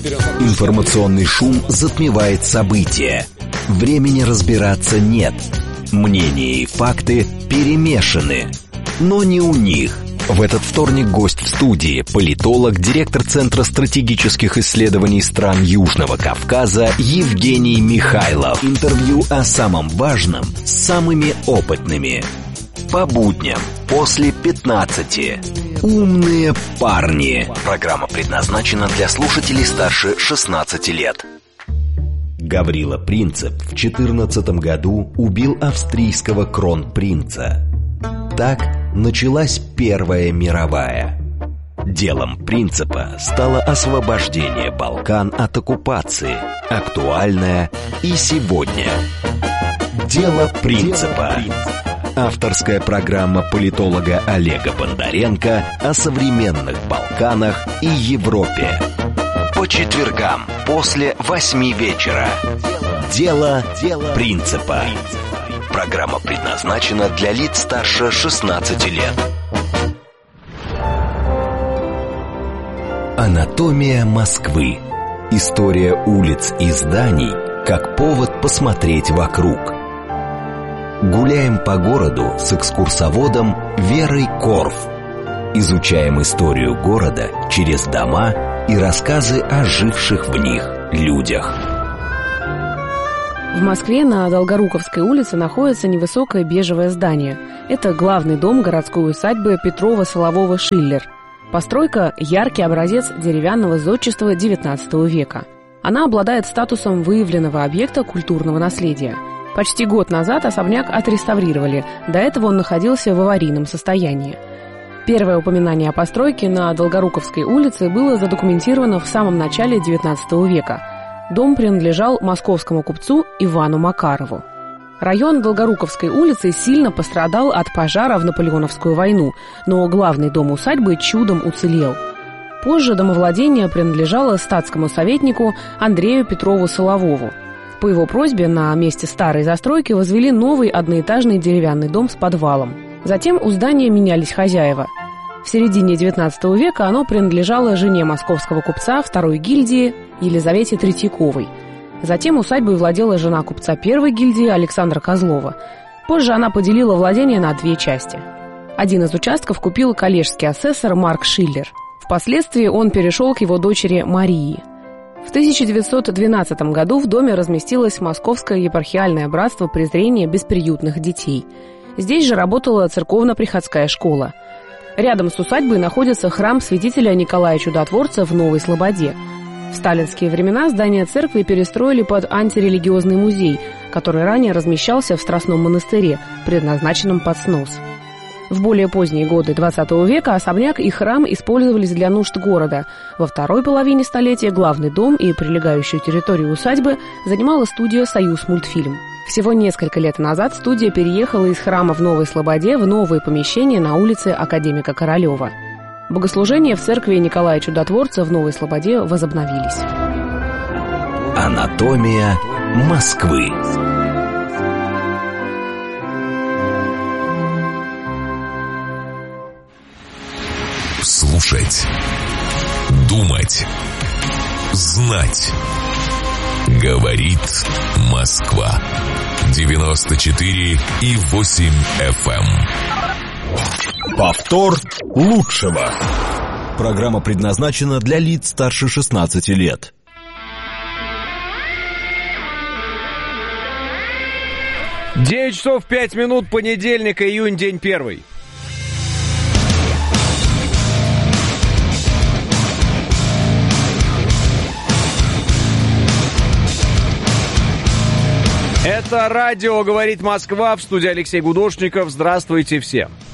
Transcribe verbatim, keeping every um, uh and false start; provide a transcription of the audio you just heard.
Информационный шум затмевает события. Времени разбираться нет. Мнения и факты перемешаны. Но не у них. В этот вторник гость в студии – политолог, директор Центра стратегических исследований стран Южного Кавказа Евгений Михайлов. Интервью о самом важном с самыми опытными. По будням после пятнадцати. «Умные парни». Программа предназначена для слушателей старше шестнадцати лет. Гаврила Принцип в четырнадцатом году убил австрийского кронпринца. Так началась Первая мировая. Делом Принципа стало освобождение Балкан от оккупации, актуальное и сегодня. Дело Принципа. Авторская программа политолога Олега Бондаренко о современных Балканах и Европе. По четвергам после восьми вечера. Дело Принципа. Программа предназначена для лиц старше шестнадцати лет. Анатомия Москвы. История улиц и зданий как повод посмотреть вокруг. Гуляем по городу с экскурсоводом Верой Корф. Изучаем историю города через дома и рассказы о живших в них людях. В Москве на Долгоруковской улице находится невысокое бежевое здание. Это главный дом городской усадьбы Петрова-Солового-Шиллер. Постройка – яркий образец деревянного зодчества девятнадцатого века. Она обладает статусом выявленного объекта культурного наследия. Почти год назад особняк отреставрировали, до этого он находился в аварийном состоянии. Первое упоминание о постройке на Долгоруковской улице было задокументировано в самом начале девятнадцатого века. Дом принадлежал московскому купцу Ивану Макарову. Район Долгоруковской улицы сильно пострадал от пожара в Наполеоновскую войну, но главный дом усадьбы чудом уцелел. Позже домовладение принадлежало статскому советнику Андрею Петрову-Соловову. По его просьбе на месте старой застройки возвели новый одноэтажный деревянный дом с подвалом. Затем у здания менялись хозяева. В середине девятнадцатого века оно принадлежало жене московского купца второй гильдии Елизавете Третьяковой. Затем усадьбой владела жена купца первой гильдии Александра Козлова. Позже она поделила владение на две части. Один из участков купил коллежский асессор Марк Шиллер. Впоследствии он перешел к его дочери Марии. В тысяча девятьсот двенадцатом году в доме разместилось Московское епархиальное братство презрения бесприютных детей. Здесь же работала церковно-приходская школа. Рядом с усадьбой находится храм святителя Николая Чудотворца в Новой Слободе. В сталинские времена здание церкви перестроили под антирелигиозный музей, который ранее размещался в Страстном монастыре, предназначенном под снос. В более поздние годы двадцатого века особняк и храм использовались для нужд города. Во второй половине столетия главный дом и прилегающую территорию усадьбы занимала студия «Союз мультфильм». Всего несколько лет назад студия переехала из храма в Новой Слободе в новые помещения на улице Академика Королева. Богослужения в церкви Николая Чудотворца в Новой Слободе возобновились. Анатомия Москвы. Слушать, думать, знать. Говорит Москва. девяносто четыре и восемь эф эм. Повтор лучшего. Программа предназначена для лиц старше шестнадцати лет. девять часов пять минут, понедельник, июнь, день первый. Это радио «Говорит Москва», в студии Алексей Гудошников. Здравствуйте всем.